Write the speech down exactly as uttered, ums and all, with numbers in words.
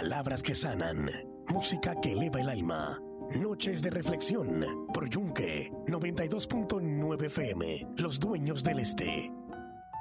Palabras que sanan, música que eleva el alma. Noches de reflexión, por Yunque, noventa y dos punto nueve F M, Los Dueños del Este.